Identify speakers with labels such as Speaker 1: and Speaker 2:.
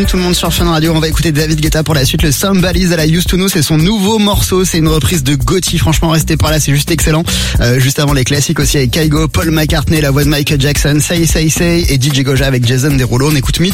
Speaker 1: Tout le monde sur Fun Radio, on va écouter David Guetta pour la suite. Le Somebody's à la Used to Know, c'est son nouveau morceau, c'est une reprise de Gotti. Franchement, restez par là, c'est juste excellent. Juste avant les classiques aussi avec Kygo, Paul McCartney, la voix de Michael Jackson, Say Say Say et DJ Goja avec Jason Derulo. On écoute Me